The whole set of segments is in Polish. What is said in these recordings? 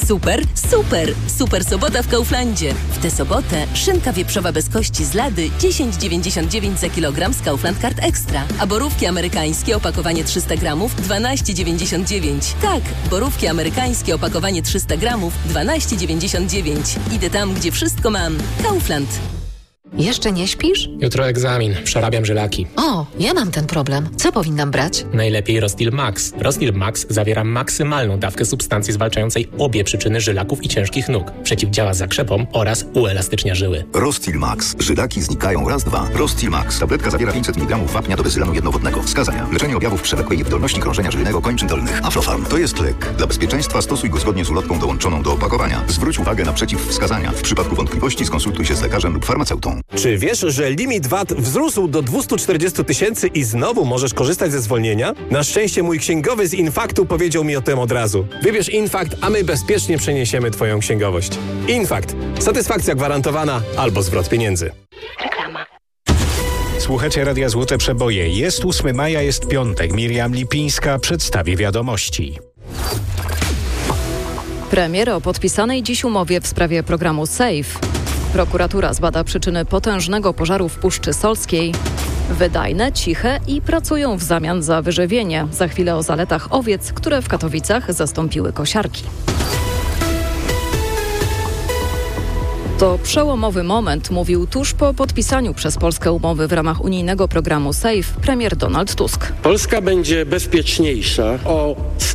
Super, super! Super sobota w Kauflandzie. W tę sobotę szynka wieprzowa bez kości z lady 10,99 za kilogram z Kaufland Card Extra. A borówki amerykańskie opakowanie 300 gramów 12,99. Tak, borówki amerykańskie opakowanie 300 gramów 12,99. Idę tam, gdzie wszystko mam. Kaufland. Jeszcze nie śpisz? Jutro egzamin. Przerabiam żylaki. O, ja mam ten problem. Co powinnam brać? Najlepiej Rostil Max. Rostil Max zawiera maksymalną dawkę substancji zwalczającej obie przyczyny żylaków i ciężkich nóg. Przeciwdziała zakrzepom oraz uelastycznia żyły. Rostil Max. Żylaki znikają raz, dwa. Rostil Max. Tabletka zawiera 500 mg wapnia do bezylanu jednowodnego. Wskazania. Leczenie objawów przewlekłej niewydolności krążenia żyjnego kończyn dolnych. Aflofarm. To jest lek. Dla bezpieczeństwa stosuj go zgodnie z ulotką dołączoną do opakowania. Zwróć uwagę na przeciwwskazania. W przypadku wątpliwości skonsultuj się z lekarzem lub farmaceutą. Czy wiesz, że limit VAT wzrósł do 240 000 i znowu możesz korzystać ze zwolnienia? Na szczęście mój księgowy z Infaktu powiedział mi o tym od razu. Wybierz Infakt, a my bezpiecznie przeniesiemy Twoją księgowość. Infakt. Satysfakcja gwarantowana albo zwrot pieniędzy. Reklama. Słuchacie Radia Złote Przeboje. Jest 8 maja, jest piątek. Miriam Lipińska przedstawi wiadomości. Premier o podpisanej dziś umowie w sprawie programu SAFE. Prokuratura zbada przyczyny potężnego pożaru w Puszczy Solskiej. Wydajne, ciche i pracują w zamian za wyżywienie. Za chwilę o zaletach owiec, które w Katowicach zastąpiły kosiarki. To przełomowy moment, mówił tuż po podpisaniu przez Polskę umowy w ramach unijnego programu SAFE premier Donald Tusk. Polska będzie bezpieczniejsza o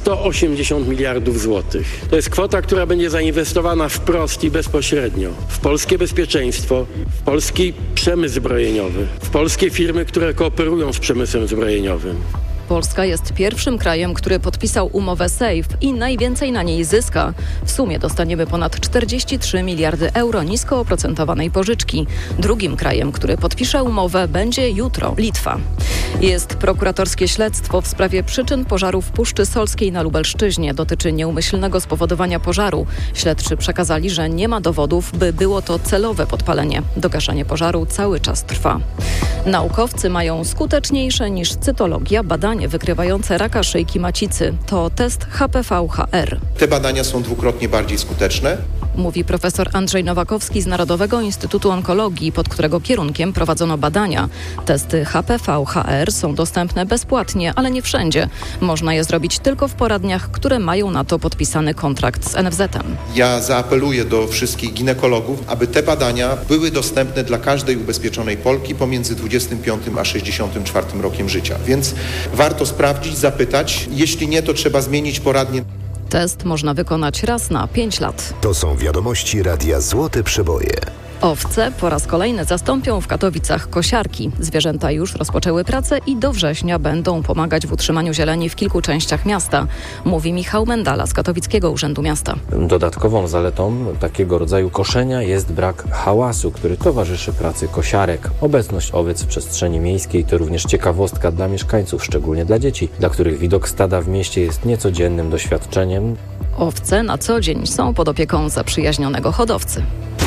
180 miliardów złotych. To jest kwota, która będzie zainwestowana wprost i bezpośrednio w polskie bezpieczeństwo, w polski przemysł zbrojeniowy, w polskie firmy, które kooperują z przemysłem zbrojeniowym. Polska jest pierwszym krajem, który podpisał umowę SAFE i najwięcej na niej zyska. W sumie dostaniemy ponad 43 miliardy euro nisko oprocentowanej pożyczki. Drugim krajem, który podpisze umowę, będzie jutro Litwa. Jest prokuratorskie śledztwo w sprawie przyczyn pożaru w Puszczy Solskiej na Lubelszczyźnie. Dotyczy nieumyślnego spowodowania pożaru. Śledczy przekazali, że nie ma dowodów, by było to celowe podpalenie. Dogaszanie pożaru cały czas trwa. Naukowcy mają skuteczniejsze niż cytologia badania wykrywające raka szyjki macicy. To test HPV-HR. Te badania są dwukrotnie bardziej skuteczne. Mówi profesor Andrzej Nowakowski z Narodowego Instytutu Onkologii, pod którego kierunkiem prowadzono badania. Testy HPV-HR są dostępne bezpłatnie, ale nie wszędzie. Można je zrobić tylko w poradniach, które mają na to podpisany kontrakt z NFZ-em. Ja zaapeluję do wszystkich ginekologów, aby te badania były dostępne dla każdej ubezpieczonej Polki pomiędzy 25 a 64 rokiem życia. Więc warto sprawdzić, zapytać. Jeśli nie, to trzeba zmienić poradnię. Test można wykonać raz na 5 lat. To są wiadomości Radia Złote Przeboje. Owce po raz kolejny zastąpią w Katowicach kosiarki. Zwierzęta już rozpoczęły pracę i do września będą pomagać w utrzymaniu zieleni w kilku częściach miasta, mówi Michał Mendala z Katowickiego Urzędu Miasta. Dodatkową zaletą takiego rodzaju koszenia jest brak hałasu, który towarzyszy pracy kosiarek. Obecność owiec w przestrzeni miejskiej to również ciekawostka dla mieszkańców, szczególnie dla dzieci, dla których widok stada w mieście jest niecodziennym doświadczeniem. Owce na co dzień są pod opieką zaprzyjaźnionego hodowcy.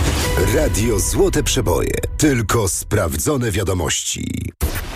Radio Złote Przeboje. Tylko sprawdzone wiadomości.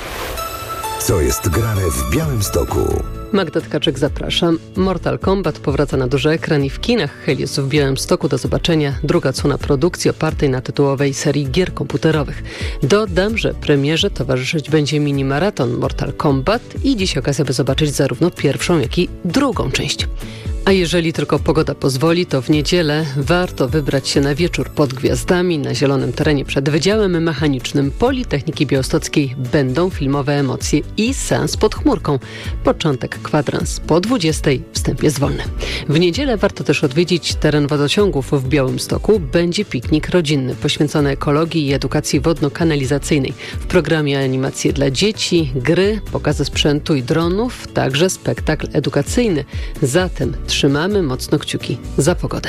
Co jest grane w Białymstoku? Magda Tkaczyk, zapraszam. Mortal Kombat powraca na duży ekran i w kinach Helios w Białymstoku do zobaczenia druga odsłona produkcji opartej na tytułowej serii gier komputerowych. Dodam, że premierze towarzyszyć będzie mini-maraton Mortal Kombat i dziś okazja, by zobaczyć zarówno pierwszą, jak i drugą część. A jeżeli tylko pogoda pozwoli, to w niedzielę warto wybrać się na wieczór pod gwiazdami na zielonym terenie przed Wydziałem Mechanicznym Politechniki Białostockiej. Będą filmowe emocje i seans pod chmurką. Początek kwadrans po 20:00, wstęp jest wolny. W niedzielę warto też odwiedzić teren wodociągów w Białymstoku. Będzie piknik rodzinny poświęcony ekologii i edukacji wodno-kanalizacyjnej. W programie animacje dla dzieci, gry, pokazy sprzętu i dronów, także spektakl edukacyjny. Zatem trzymamy mocno kciuki za pogodę.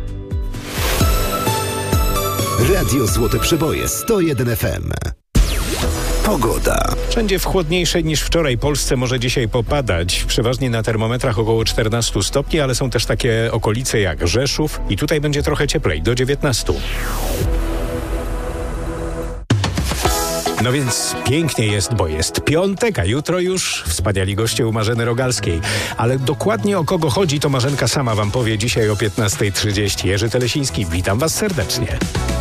Radio Złote Przeboje 101 FM. Pogoda. Wszędzie w chłodniejszej niż wczoraj Polsce może dzisiaj popadać. Przeważnie na termometrach około 14 stopni, ale są też takie okolice jak Rzeszów i tutaj będzie trochę cieplej, do 19. No więc pięknie jest, bo jest piątek, a jutro już wspaniali goście u Marzeny Rogalskiej. Ale dokładnie o kogo chodzi, to Marzenka sama wam powie dzisiaj o 15:30. Jerzy Telesiński, witam was serdecznie.